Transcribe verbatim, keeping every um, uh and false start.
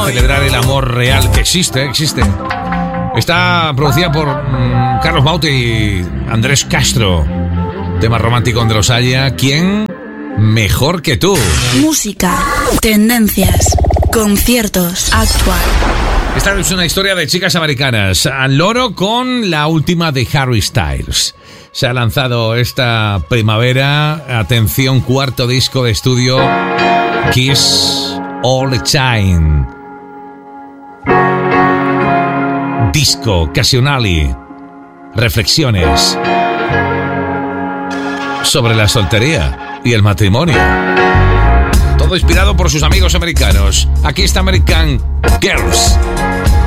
para celebrar el amor real que existe, existe. Está producida por mmm, Carlos Baute y Andrés Castro. Tema romántico de los Haya. ¿Quién mejor que tú? Música, tendencias, conciertos, actual. Esta es una historia de chicas americanas. Al loro con la última de Harry Styles. Se ha lanzado esta primavera. Atención, cuarto disco de estudio. Kiss All the Time. Disco Occasionali. Reflexiones sobre la soltería y el matrimonio. Todo inspirado por sus amigos americanos. Aquí está American Girls.